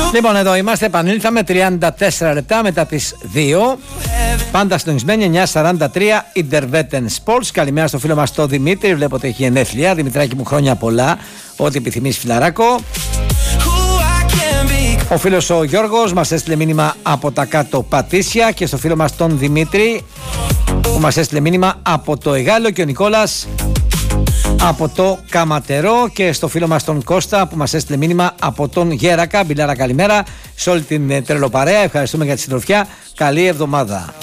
Λοιπόν, εδώ είμαστε, επανήλθαμε 34 λεπτά μετά τις 2. Πάντα συντονισμένοι 9:43 Interveten Sports. Καλημέρα στο φίλο μας τον Δημήτρη. Βλέπω ότι έχει γενέθλια. Δημητράκη μου, χρόνια πολλά. Ό,τι επιθυμείς, φιλαράκο. Ο φίλος ο Γιώργος μας έστειλε μήνυμα από τα κάτω Πατήσια. Και στο φίλο μας τον Δημήτρη που μας έστειλε μήνυμα από το Εγάλεο. Και ο Νικόλας από το Καματερό. Και στο φίλο μας τον Κώστα που μας έστειλε μήνυμα από τον Γέρακα. Μπιλάρα, καλημέρα σε όλη την τρελοπαρέα. Ευχαριστούμε για τη συντροφιά. Καλή εβδομάδα.